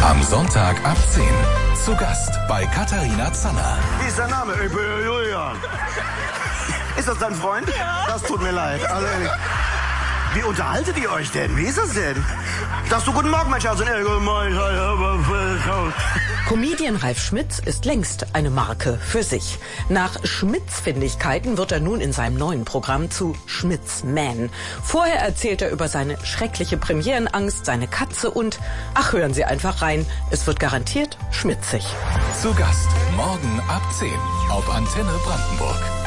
Am Sonntag ab 10. Zu Gast bei Katharina Zanner. Wie ist dein Name? Ich bin Julian. Ist das dein Freund? Ja. Das tut mir leid. Also, wie unterhaltet ihr euch denn? Wie ist das denn? Sagst du guten Morgen, mein Schatz? Comedian Ralf Schmitz ist längst eine Marke für sich. Nach Schmitz-Findigkeiten wird er nun in seinem neuen Programm zu Schmitz-Man. Vorher erzählt er über seine schreckliche Premierenangst, seine Katze und, ach, hören Sie einfach rein, es wird garantiert schmitzig. Zu Gast morgen ab 10 auf Antenne Brandenburg.